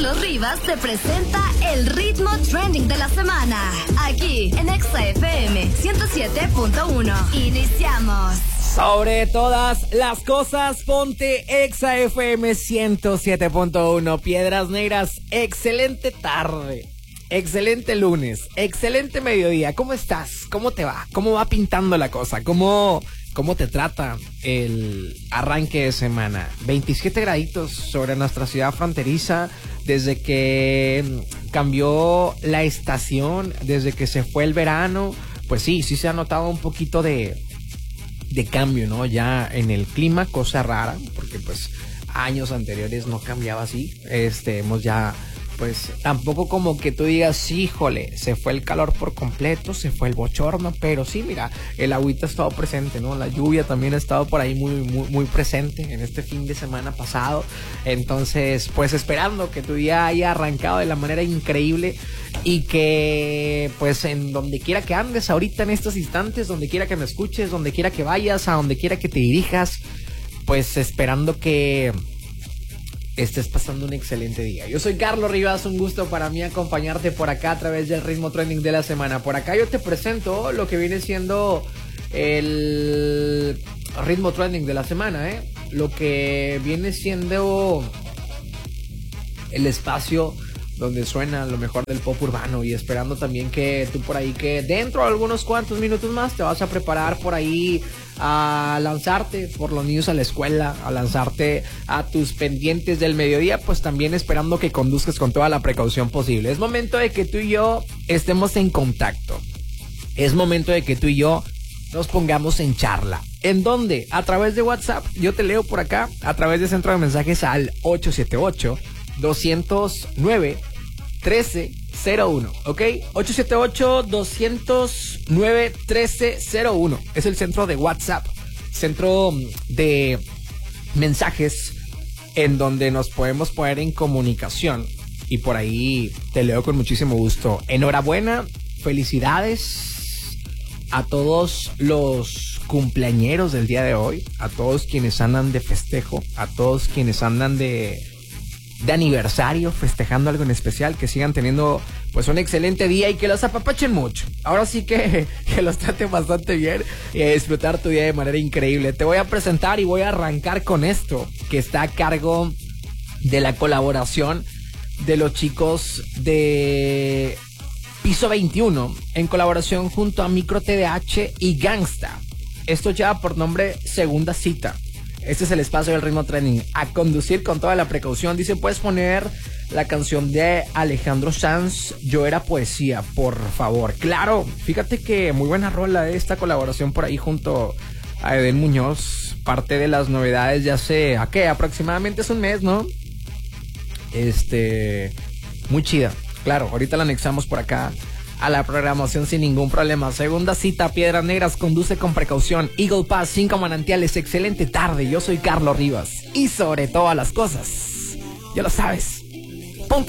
Carlos Rivas te presenta el ritmo trending de la semana. Aquí en Exa FM 107.1. Iniciamos. Sobre todas las cosas, ponte Exa FM 107.1. Piedras Negras, excelente tarde, excelente lunes, excelente mediodía. ¿Cómo estás? ¿Cómo te va? ¿Cómo va pintando la cosa? ¿Cómo te trata el arranque de semana? 27 graditos sobre nuestra ciudad fronteriza desde que cambió la estación, desde que se fue el verano. Pues sí se ha notado un poquito de cambio, ¿no? Ya en el clima, cosa rara, porque pues años anteriores no cambiaba así. Hemos ya, pues tampoco como que tú digas, híjole, se fue el calor por completo, se fue el bochorno, pero sí, mira, el agüita ha estado presente, ¿no? La lluvia también ha estado por ahí muy presente en este fin de semana pasado. Entonces, pues esperando que tu día haya arrancado de la manera increíble y que, pues, en donde quiera que andes ahorita en estos instantes, donde quiera que me escuches, donde quiera que vayas, a donde quiera que te dirijas, pues esperando que estés pasando un excelente día. Yo soy Carlos Rivas, un gusto para mí acompañarte por acá a través del ritmo trending de la semana. Por acá yo te presento lo que viene siendo el ritmo trending de la semana, lo que viene siendo el espacio donde suena lo mejor del pop urbano, y esperando también que tú por ahí, que dentro de algunos cuantos minutos más te vas a preparar por ahí a lanzarte por los niños a la escuela, a lanzarte a tus pendientes del mediodía, pues también esperando que conduzcas con toda la precaución posible. Es momento de que tú y yo estemos en contacto. Es momento de que tú y yo nos pongamos en charla. ¿En dónde? A través de WhatsApp. Yo te leo por acá a través de centro de mensajes al 878-209-1301, ¿ok? 878-209-1301 es el centro de WhatsApp, centro de mensajes en donde nos podemos poner en comunicación, y por ahí te leo con muchísimo gusto. Enhorabuena, felicidades a todos los cumpleañeros del día de hoy, a todos quienes andan de festejo, a todos quienes andan de aniversario, festejando algo en especial, que sigan teniendo pues un excelente día y que los apapachen mucho. Ahora sí que los traten bastante bien y a disfrutar tu día de manera increíble. Te voy a presentar y voy a arrancar con esto, que está a cargo de la colaboración de los chicos de Piso 21, en colaboración junto a Micro TDH y Gangsta. Esto lleva por nombre Segunda Cita. Este es el espacio del ritmo trending. A conducir con toda la precaución. Dice, puedes poner la canción de Alejandro Sanz, Yo Era Poesía, por favor. Claro, fíjate que muy buena rola de esta colaboración por ahí junto a Edel Muñoz. Parte de las novedades ya hace, ¿a qué? Aproximadamente es un mes, ¿no? Muy chida. Claro, ahorita la anexamos por acá a la programación sin ningún problema. Segunda Cita, Piedras Negras, conduce con precaución. Eagle Pass, 5 manantiales, excelente tarde. Yo soy Carlos Rivas y sobre todas las cosas, ya lo sabes,